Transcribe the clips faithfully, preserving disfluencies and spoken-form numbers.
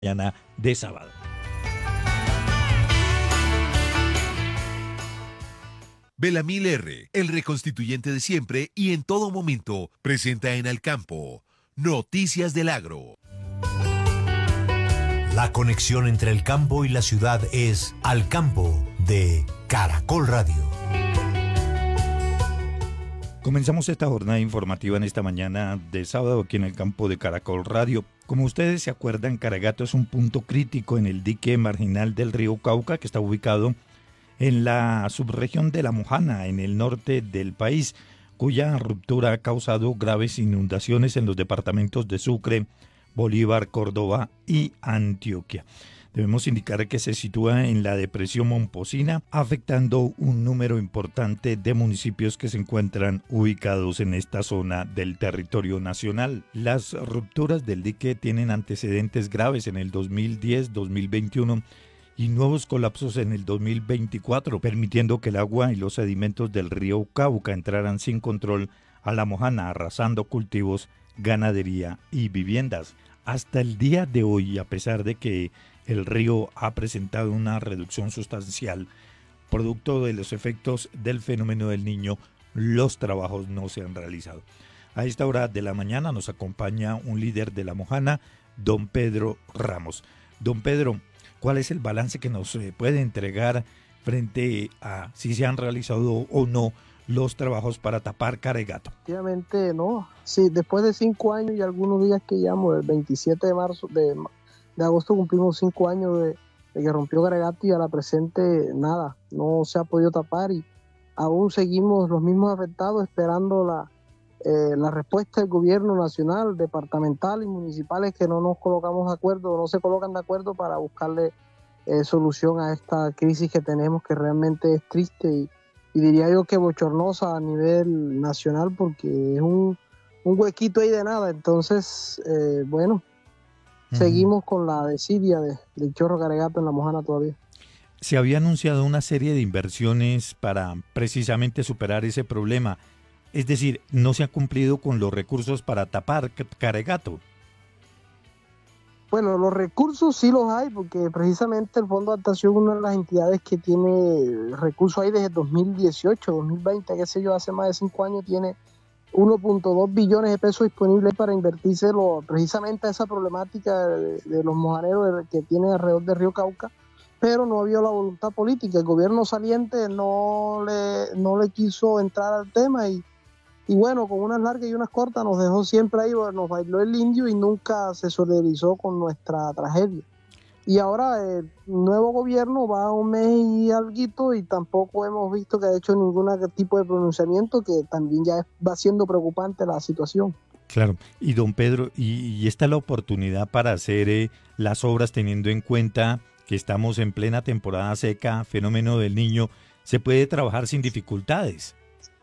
mañana de sábado. Belamil R., el reconstituyente de siempre y en todo momento, presenta en Al Campo Noticias del Agro. La conexión entre el campo y la ciudad es Al Campo de Caracol Radio. Comenzamos esta jornada informativa en esta mañana de sábado aquí en el campo de Caracol Radio. Como ustedes se acuerdan, Caragato es un punto crítico en el dique marginal del río Cauca, que está ubicado en la subregión de La Mojana, en el norte del país, cuya ruptura ha causado graves inundaciones en los departamentos de Sucre, Bolívar, Córdoba y Antioquia. Debemos indicar que se sitúa en la depresión Momposina, afectando un número importante de municipios que se encuentran ubicados en esta zona del territorio nacional. Las rupturas del dique tienen antecedentes graves en el dos mil diez dos mil veintiuno y nuevos colapsos en el dos mil veinticuatro, permitiendo que el agua y los sedimentos del río Cauca entraran sin control a La Mojana, arrasando cultivos, ganadería y viviendas. Hasta el día de hoy, a pesar de que el río ha presentado una reducción sustancial, producto de los efectos del fenómeno del Niño, los trabajos no se han realizado. A esta hora de la mañana nos acompaña un líder de La Mojana, don Pedro Ramos. Don Pedro, ¿cuál es el balance que nos puede entregar frente a si se han realizado o no los trabajos para tapar Caragato? Efectivamente, no. Sí, después de cinco años y algunos días que llamo, el veintisiete de marzo de, de agosto cumplimos cinco años de, de que rompió Caragato y a la presente nada, no se ha podido tapar y aún seguimos los mismos afectados esperando la, eh, la respuesta del gobierno nacional, departamental y municipales que no nos colocamos de acuerdo, no se colocan de acuerdo para buscarle eh, solución a esta crisis que tenemos, que realmente es triste y y diría yo que bochornosa a nivel nacional porque es un, un huequito ahí de nada. Entonces, eh, bueno, uh-huh. seguimos con la desidia de, del chorro Caragato en La Mojana todavía. Se había anunciado una serie de inversiones para precisamente superar ese problema. Es decir, no se ha cumplido con los recursos para tapar Caragato. Bueno, los recursos sí los hay, porque precisamente el Fondo de Adaptación es una de las entidades que tiene recursos ahí desde dos mil dieciocho, dos mil veinte, qué sé yo, hace más de cinco años tiene uno punto dos billones de pesos disponibles para invertírselo precisamente a esa problemática de, de los mojaneros que tienen alrededor del río Cauca, pero no había la voluntad política. El gobierno saliente no le, no le quiso entrar al tema y Y bueno, con unas largas y unas cortas nos dejó siempre ahí, nos bailó el indio y nunca se solidarizó con nuestra tragedia. Y ahora el nuevo gobierno va a un mes y alguito y tampoco hemos visto que ha hecho ningún tipo de pronunciamiento, que también ya va siendo preocupante la situación. Claro, y don Pedro, y, y esta es la oportunidad para hacer eh, las obras teniendo en cuenta que estamos en plena temporada seca, fenómeno del Niño, se puede trabajar sin dificultades.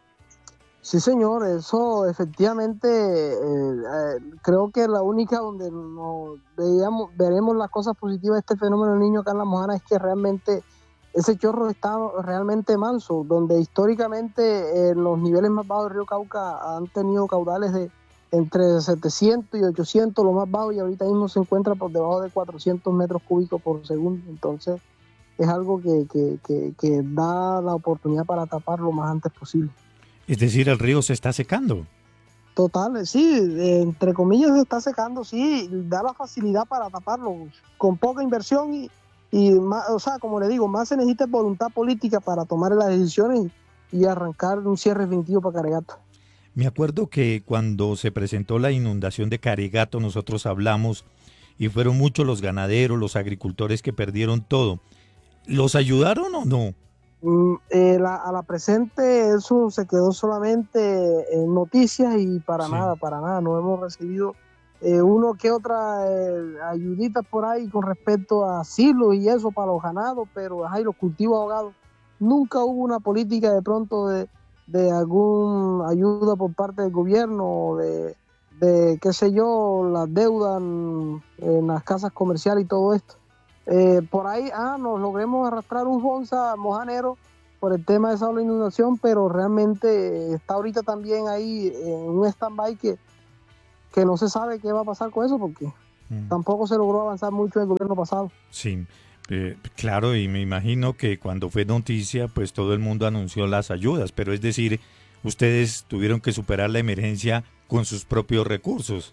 Sí, señor, eso efectivamente eh, eh, creo que la única donde nos veíamos, veremos las cosas positivas de este fenómeno del Niño acá en La Mojana es que realmente ese chorro está realmente manso, donde históricamente eh, los niveles más bajos del río Cauca han tenido caudales de entre setecientos y ochocientos, lo más bajo, y ahorita mismo se encuentra por debajo de cuatrocientos metros cúbicos por segundo. Entonces es algo que, que, que, que da la oportunidad para tapar lo más antes posible. Es decir, el río se está secando. Total, sí, entre comillas se está secando, sí, da la facilidad para taparlo, con poca inversión y, y más, o sea, como le digo, más se necesita voluntad política para tomar las decisiones y, y arrancar un cierre definitivo para Caragato. Me acuerdo que cuando se presentó la inundación de Caragato nosotros hablamos y fueron muchos los ganaderos, los agricultores que perdieron todo. ¿Los ayudaron o no? Mm, eh, la, a la presente eso se quedó solamente en noticias y para sí. nada, para nada, no hemos recibido eh, uno que otra eh, ayudita por ahí con respecto a silos y eso para los ganados, pero ajá, y los cultivos ahogados. Nunca hubo una política de pronto de, de alguna ayuda por parte del gobierno, de, de qué sé yo, las deudas en, en las casas comerciales y todo esto. Eh, por ahí ah, nos logremos arrastrar un Fonsa mojanero por el tema de esa inundación, pero realmente está ahorita también ahí en un stand-by que, que no se sabe qué va a pasar con eso, porque Mm. Tampoco se logró avanzar mucho en el gobierno pasado. Sí, eh, claro, y me imagino que cuando fue noticia, pues todo el mundo anunció las ayudas, pero es decir, ustedes tuvieron que superar la emergencia con sus propios recursos.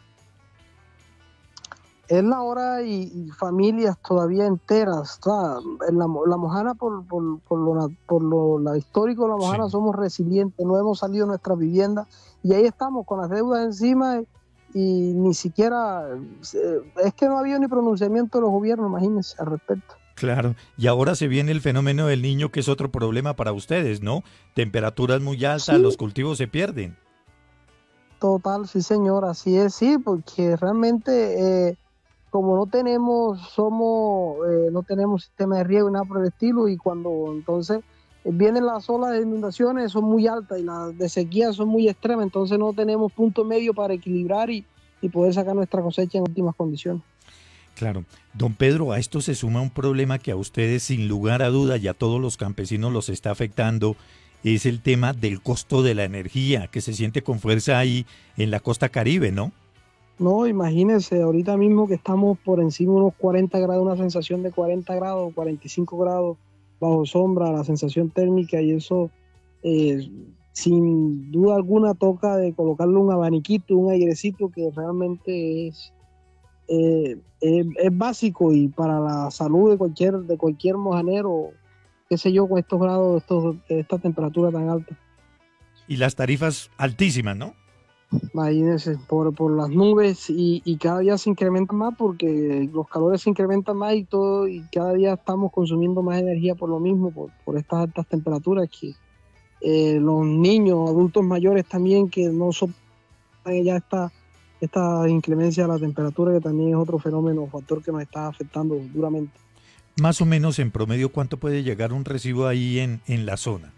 Es la hora y, y familias todavía enteras. O sea, en la, la Mojana, por, por, por, lo, por lo la histórico de la Mojana, Sí. somos resilientes, no hemos salido de nuestras viviendas y ahí estamos con las deudas encima y ni siquiera, eh, es que no ha habido ni pronunciamiento de los gobiernos, imagínense, al respecto. Claro, y ahora se viene el fenómeno del niño, que es otro problema para ustedes, ¿no? Temperaturas muy altas, Sí, los cultivos se pierden. total, sí señor, así es, sí, porque realmente... Eh, como no tenemos, somos, eh, no tenemos sistema de riego y nada por el estilo, y cuando entonces eh, vienen las olas de inundaciones, son muy altas y las de sequía son muy extremas, entonces no tenemos punto medio para equilibrar y, y poder sacar nuestra cosecha en óptimas condiciones. Claro, don Pedro, a esto se suma un problema que a ustedes sin lugar a duda y a todos los campesinos los está afectando, es el tema del costo de la energía, que se siente con fuerza ahí en la costa Caribe, ¿no? No, imagínense, ahorita mismo que estamos por encima de unos cuarenta grados, una sensación de cuarenta grados, cuarenta y cinco grados bajo sombra, la sensación térmica, y eso eh, sin duda alguna toca de colocarle un abaniquito, un airecito que realmente es, eh, es, es básico y para la salud de cualquier, de cualquier mojanero, qué sé yo, con estos grados, estos, esta temperatura tan alta. Y las tarifas altísimas, ¿no? Imagínense, por, por las nubes y, y cada día se incrementa más porque los calores se incrementan más y todo, y cada día estamos consumiendo más energía por lo mismo, por, por estas altas temperaturas que eh, los niños, adultos mayores también que no soportan ya esta, esta inclemencia de la temperatura, que también es otro fenómeno, factor que nos está afectando duramente. Más o menos en promedio, ¿cuánto puede llegar un recibo ahí en, en la zona?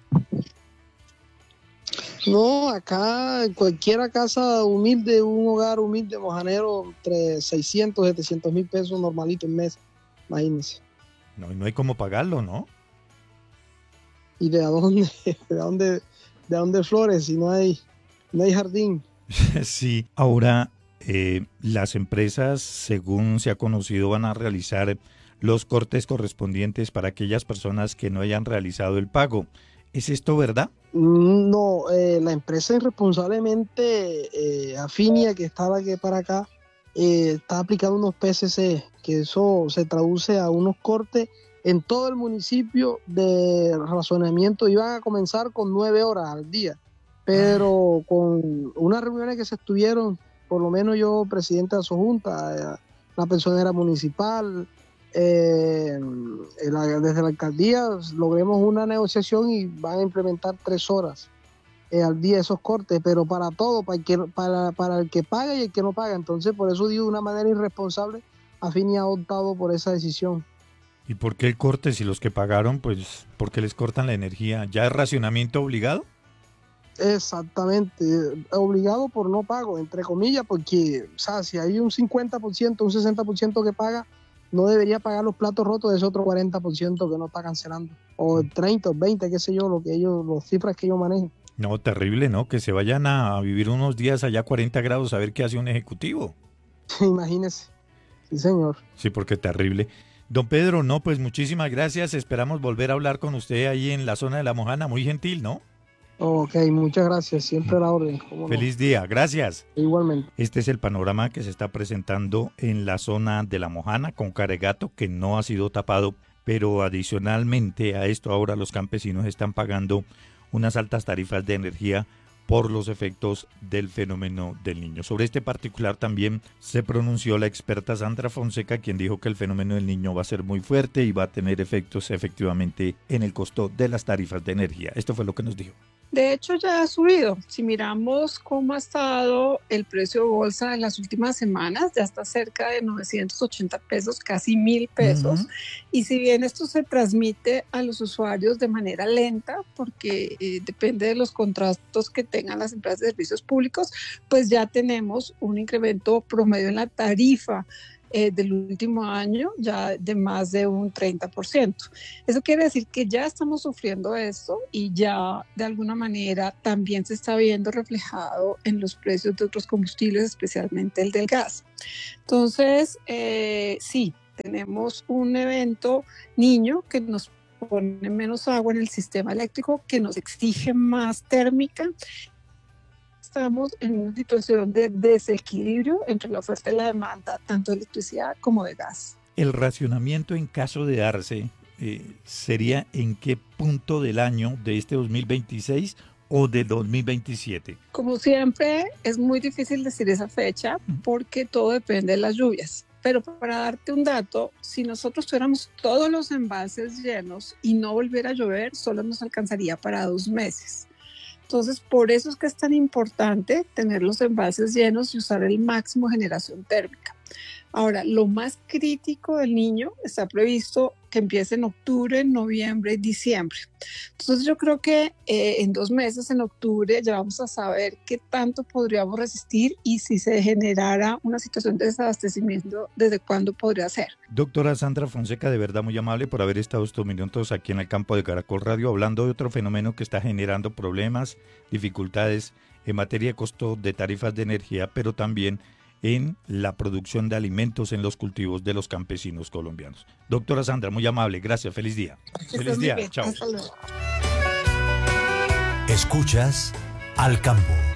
No, acá en cualquier casa humilde, un hogar humilde mojanero, entre seiscientos, setecientos mil pesos normalito en mes, imagínense. No, y no hay cómo pagarlo, ¿no? ¿Y de dónde, de dónde, de dónde flores si no hay, no hay jardín? Sí, ahora eh, las empresas, según se ha conocido, van a realizar los cortes correspondientes para aquellas personas que no hayan realizado el pago. ¿Es esto verdad? No, eh, la empresa irresponsablemente, eh, Afinia, que está aquí para acá, eh, está aplicando unos P C C, que eso se traduce a unos cortes en todo el municipio de razonamiento. Iban a comenzar con nueve horas al día, pero con unas reuniones que se estuvieron, por lo menos yo, presidente de su junta, eh, la personera municipal, eh, la, desde la alcaldía, logremos una negociación y van a implementar tres horas eh, al día esos cortes, pero para todo, para el, que, para, para el que paga y el que no paga. Entonces, por eso digo, de una manera irresponsable, Afini ha optado por esa decisión. ¿Y por qué el corte si los que pagaron, pues, por qué les cortan la energía? ¿Ya es racionamiento obligado? Exactamente, obligado por no pago, entre comillas, porque, o sea, si hay un cincuenta por ciento, un sesenta por ciento que paga, no debería pagar los platos rotos de ese otro cuarenta por ciento que no está cancelando, o el treinta o veinte, qué sé yo, lo que ellos, las cifras que ellos manejan. No, terrible, ¿no? Que se vayan a vivir unos días allá a cuarenta grados a ver qué hace un ejecutivo. Imagínese. Sí, señor. Sí, porque terrible. Don Pedro, no, pues muchísimas gracias. Esperamos volver a hablar con usted ahí en la zona de La Mojana. Muy gentil, ¿no? Ok, muchas gracias. Siempre a la orden. ¿Cómo no? Feliz día. Gracias. Igualmente. Este es el panorama que se está presentando en la zona de La Mojana con Caregato, que no ha sido tapado, pero adicionalmente a esto ahora los campesinos están pagando unas altas tarifas de energía por los efectos del fenómeno del niño. Sobre este particular también se pronunció la experta Sandra Fonseca, quien dijo que el fenómeno del niño va a ser muy fuerte y va a tener efectos efectivamente en el costo de las tarifas de energía. Esto fue lo que nos dijo. De hecho, ya ha subido. Si miramos cómo ha estado el precio de bolsa en las últimas semanas, ya está cerca de novecientos ochenta pesos, casi mil pesos. Uh-huh. Y si bien esto se transmite a los usuarios de manera lenta, porque eh, depende de los contratos que tengan las empresas de servicios públicos, pues ya tenemos un incremento promedio en la tarifa eh, del último año ya de más de un treinta por ciento. Eso quiere decir que ya estamos sufriendo esto y ya de alguna manera también se está viendo reflejado en los precios de otros combustibles, especialmente el del gas. Entonces, eh, sí, tenemos un evento niño que nos pone menos agua en el sistema eléctrico, que nos exige más térmica. Estamos en una situación de desequilibrio entre la oferta y la demanda, tanto de electricidad como de gas. El racionamiento, en caso de darse, eh, ¿sería en qué punto del año de este dos mil veintiséis o de dos mil veintisiete? Como siempre, es muy difícil decir esa fecha porque todo depende de las lluvias. Pero para darte un dato, si nosotros tuviéramos todos los embalses llenos y no volviera a llover, solo nos alcanzaría para dos meses. Entonces, por eso es que es tan importante tener los embalses llenos y usar el máximo generación térmica. Ahora, lo más crítico del niño está previsto que empiece en octubre, noviembre y diciembre. Entonces, yo creo que eh, en dos meses, en octubre, ya vamos a saber qué tanto podríamos resistir y si se generara una situación de desabastecimiento, desde cuándo podría ser. Doctora Sandra Fonseca, de verdad muy amable por haber estado estos minutos aquí en el campo de Caracol Radio, hablando de otro fenómeno que está generando problemas, dificultades en materia de costo de tarifas de energía, pero también en la producción de alimentos en los cultivos de los campesinos colombianos. Doctora Sandra, muy amable, gracias, feliz día. Feliz día, chao. Escuchas Al Campo.